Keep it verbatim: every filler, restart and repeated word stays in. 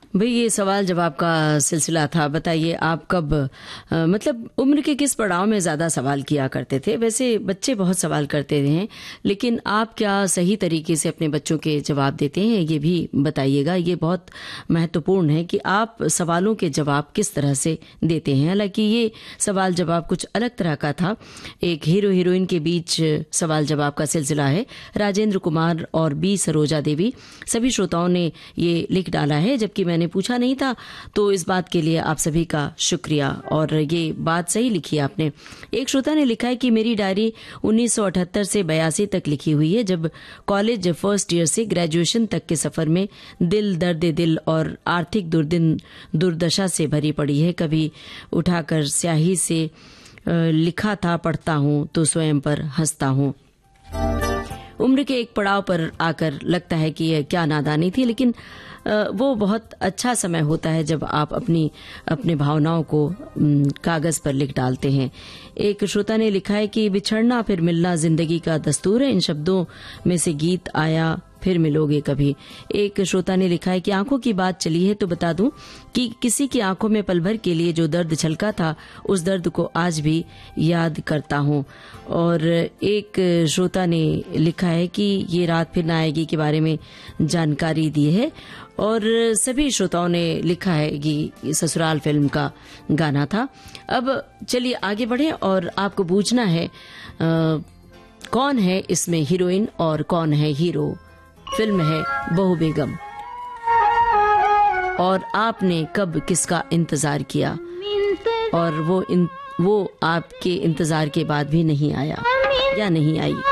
भाई ये सवाल जवाब का सिलसिला था। बताइए आप कब आ, मतलब उम्र के किस पड़ाव में ज़्यादा सवाल किया करते थे? वैसे बच्चे बहुत सवाल करते हैं, लेकिन आप क्या सही तरीके से अपने बच्चों के जवाब देते हैं, ये भी बताइएगा। ये बहुत महत्वपूर्ण है कि आप सवालों के जवाब किस तरह से देते हैं। हालांकि ये सवाल जवाब कुछ अलग तरह का था। एक हीरो हीरोइन के बीच सवाल जवाब का सिलसिला है। राजेंद्र कुमार और बी सरोजा देवी सभी श्रोताओं ने ये लिख डाला है, जबकि मैंने पूछा नहीं था, तो इस बात के लिए आप सभी का शुक्रिया। और ये बात सही लिखी आपने। एक श्रोता ने लिखा है कि मेरी डायरी उन्नीस सौ अठहत्तर से बयासी तक लिखी हुई है, जब कॉलेज फर्स्ट ईयर से ग्रेजुएशन तक के सफर में दिल दर्द दिल और आर्थिक दुर्दिन दुर्दशा से भरी पड़ी है। कभी उठाकर स्याही से लिखा था पढ़ता हूँ तो स्वयं पर हंसता हूँ। उम्र के एक पड़ाव पर आकर लगता है कि यह क्या नादानी थी, लेकिन वो बहुत अच्छा समय होता है जब आप अपनी अपने भावनाओं को कागज पर लिख डालते हैं। एक श्रोता ने लिखा है कि बिछड़ना फिर मिलना जिंदगी का दस्तूर है। इन शब्दों में से गीत आया फिर मिलोगे कभी। एक श्रोता ने लिखा है कि आंखों की बात चली है तो बता दूं कि किसी की आंखों में पल भर के लिए जो दर्द छलका था, उस दर्द को आज भी याद करता हूं। और एक श्रोता ने लिखा है कि ये रात फिर न आएगी के बारे में जानकारी दी है। और सभी श्रोताओं ने लिखा है कि ससुराल फिल्म का गाना था। अब चलिए आगे बढ़े और आपको पूछना है आ, कौन है इसमें हीरोइन और कौन है हीरो। फिल्म है बहू बेगम। और आपने कब किसका इंतजार किया और वो इन, वो आपके इंतजार के बाद भी नहीं आया या नहीं आई।